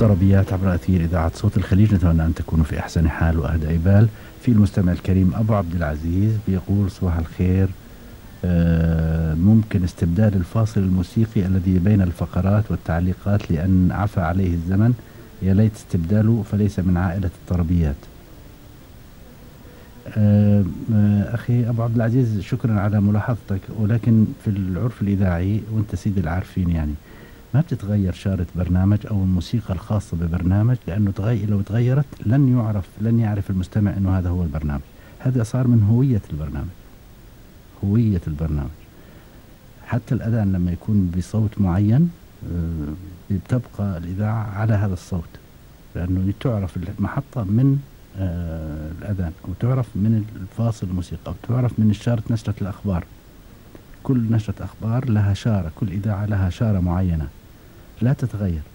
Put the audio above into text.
طربيات عبر أثير إذاعة صوت الخليج. نتمنى أن تكونوا في أحسن حال وأهدى بال. في المستمع الكريم أبو عبد العزيز بيقول: صباح الخير، ممكن استبدال الفاصل الموسيقي الذي بين الفقرات والتعليقات لأن عفى عليه الزمن، يا ليت استبداله فليس من عائلة الطربيات. أخي أبو عبد العزيز، شكرا على ملاحظتك، ولكن في العرف الإذاعي وأنت سيد العارفين يعني ما بتتغير شارة برنامج أو الموسيقى الخاصة ببرنامج، لأنه لو تغيرت لن يعرف المستمع أنه هذا هو البرنامج. هذا صار من هوية البرنامج، هوية البرنامج. حتى الأذان لما يكون بصوت معين بتبقى الإذاعة على هذا الصوت، لأنه تعرف المحطة من الأذان، أو تعرف من الفاصل الموسيقى، أو تعرف من إشارة نشرة الأخبار. كل نشرة أخبار لها شارة، كل إذاعة لها شارة معينة لا تتغير.